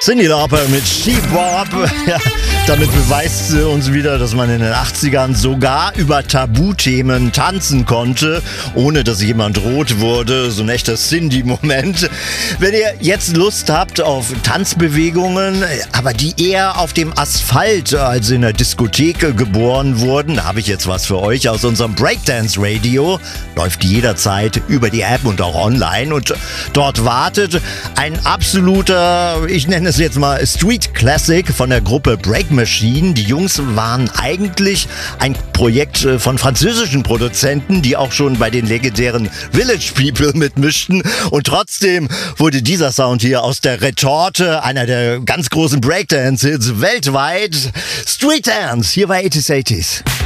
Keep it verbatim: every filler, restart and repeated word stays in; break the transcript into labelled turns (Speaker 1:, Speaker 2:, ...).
Speaker 1: Cyndi Lauper mit She Bop. Ja, damit beweist sie uns wieder, dass man in den achtzigern sogar über Tabuthemen tanzen konnte, ohne dass jemand rot wurde. So ein echter Cyndi-Moment. Wenn ihr jetzt Lust habt auf Tanzbewegungen, aber die eher auf dem Asphalt als in der Diskothek geboren wurden, habe ich jetzt was für euch aus unserem Breakdance Radio. Läuft jederzeit über die App und auch online. Und dort wartet ein absoluter, ich nenne es jetzt mal Street Classic von der Gruppe Break Machine. Die Jungs waren eigentlich ein Projekt von französischen Produzenten, die auch schon bei den legendären Village People mitmischten. Und trotzdem wurde dieser Sound hier aus der Retorte, einer der ganz großen Breakdance-Hits weltweit. Street Dance, hier bei eighties eighties.